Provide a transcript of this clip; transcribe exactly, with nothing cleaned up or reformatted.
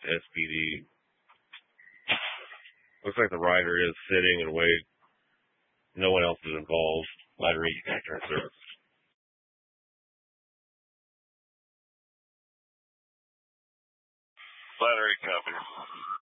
S P D. Looks like the rider is sitting and waiting. No one else is involved. Battery return service. Battery company.